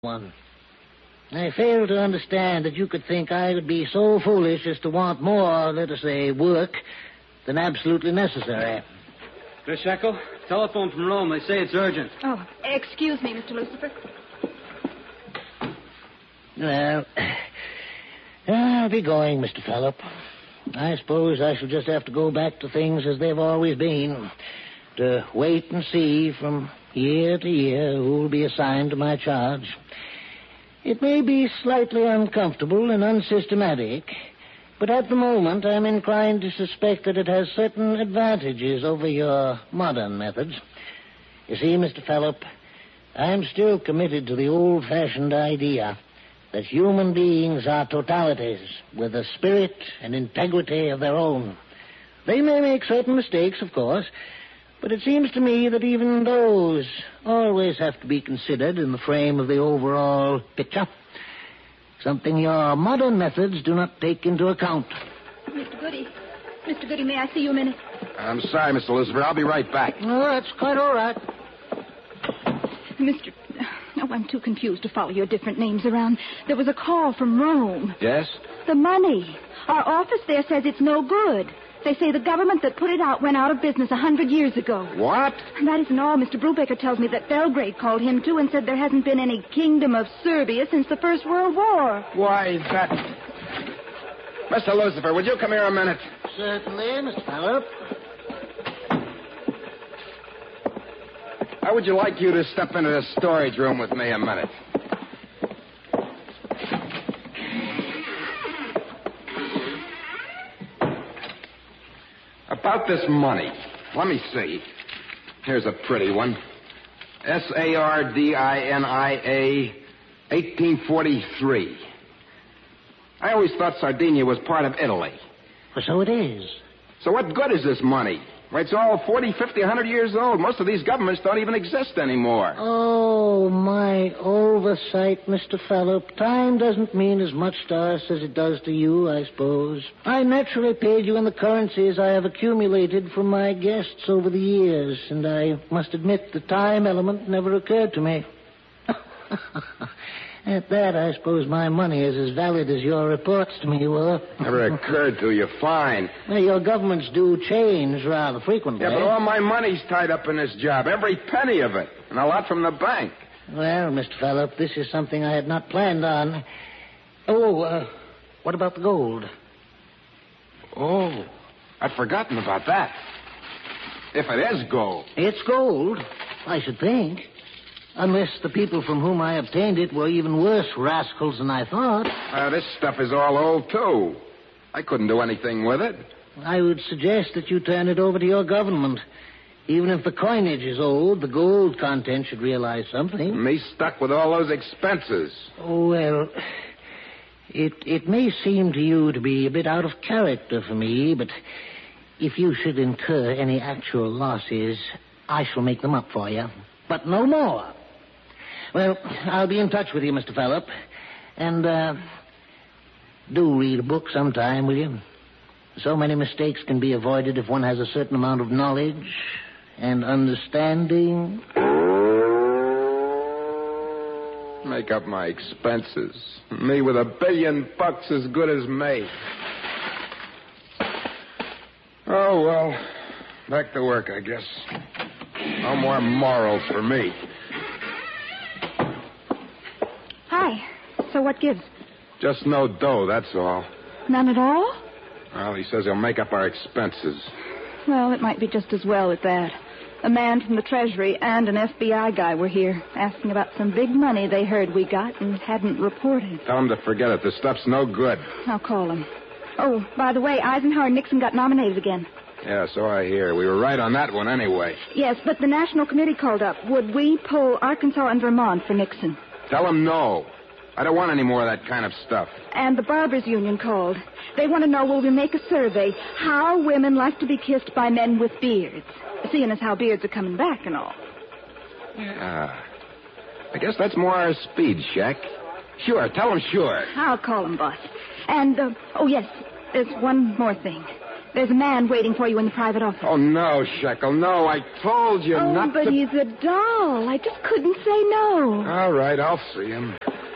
one. I fail to understand that you could think I would be so foolish as to want more, let us say, work than absolutely necessary. Miss Shekel, telephone from Rome. They say it's urgent. Oh, excuse me, Mr. Lucifer. Well, I'll be going, Mr. Phillip. I suppose I shall just have to go back to things as they've always been, to wait and see from year to year who will be assigned to my charge. It may be slightly uncomfortable and unsystematic, but at the moment I'm inclined to suspect that it has certain advantages over your modern methods. You see, Mr. Phillip, I'm still committed to the old-fashioned idea that human beings are totalities with a spirit and integrity of their own. They may make certain mistakes, of course, but it seems to me that even those always have to be considered in the frame of the overall picture. Something your modern methods do not take into account. Mr. Goody, may I see you a minute? I'm sorry, Mr. Lucifer. I'll be right back. Oh, that's quite all right. I'm too confused to follow your different names around. There was a call from Rome. Yes? The money. Our office there says it's no good. They say the government that put it out went out of business 100 years ago. What? That isn't all. Mr. Brubaker tells me that Belgrade called him, too, and said there hasn't been any kingdom of Serbia since the First World War. Why, that... Mr. Lucifer, would you come here a minute? Certainly, Mr. Phillip. How would you like you to step into the storage room with me a minute? About this money. Let me see. Here's a pretty one. Sardinia, 1843. I always thought Sardinia was part of Italy. Well, so it is. So what good is this money? It's all 40, 50, 100 years old. Most of these governments don't even exist anymore. Oh, my oversight, Mr. Phillip. Time doesn't mean as much to us as it does to you, I suppose. I naturally paid you in the currencies I have accumulated from my guests over the years, and I must admit the time element never occurred to me. At that, I suppose my money is as valid as your reports to me were. Never occurred to you. Fine. Well, your governments do change rather frequently. Yeah, but all my money's tied up in this job. Every penny of it. And a lot from the bank. Well, Mr. Phillip, this is something I had not planned on. Oh, what about the gold? Oh, I'd forgotten about that. If it is gold. It's gold, I should think. Unless the people from whom I obtained it were even worse rascals than I thought. This stuff is all old, too. I couldn't do anything with it. I would suggest that you turn it over to your government. Even if the coinage is old, the gold content should realize something. Me stuck with all those expenses. Oh, well, it may seem to you to be a bit out of character for me, but if you should incur any actual losses, I shall make them up for you. But no more. Well, I'll be in touch with you, Mr. Phillip. And, do read a book sometime, will you? So many mistakes can be avoided if one has a certain amount of knowledge and understanding. Make up my expenses. Me with $1 billion as good as me. Oh, well, back to work, I guess. No more morals for me. Hi. So what gives? Just no dough, that's all. None at all? Well, he says he'll make up our expenses. Well, it might be just as well at that. A man from the Treasury and an FBI guy were here, asking about some big money they heard we got and hadn't reported. Tell him to forget it. The stuff's no good. I'll call him. Oh, by the way, Eisenhower and Nixon got nominated again. Yeah, so I hear. We were right on that one anyway. Yes, but the National Committee called up. Would we poll Arkansas and Vermont for Nixon? Tell him no. I don't want any more of that kind of stuff. And the Barbers Union called. They want to know, will we make a survey, how women like to be kissed by men with beards, seeing as how beards are coming back and all. Yeah. I guess that's more our speed, Shaq. Sure, tell him sure. I'll call him, boss. And, oh, yes, there's one more thing. There's a man waiting for you in the private office. Oh, no, Shekel, no. I told you not but to... he's a doll. I just couldn't say no. All right, I'll see him.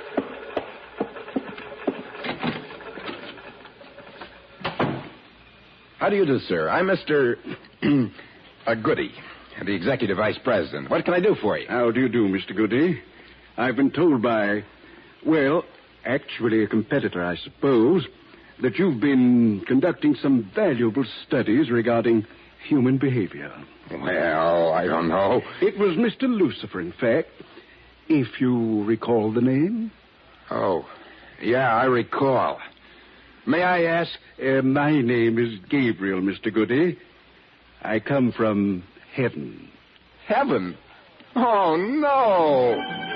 How do you do, sir? I'm Mr. Goody, the executive vice president. What can I do for you? How do you do, Mr. Goody? I've been told by, well, actually a competitor, I suppose, that you've been conducting some valuable studies regarding human behavior. Well, I don't know. It was Mr. Lucifer, in fact, if you recall the name. Oh, yeah, I recall. May I ask? My name is Gabriel, Mr. Goody. I come from heaven. Heaven? Oh, no.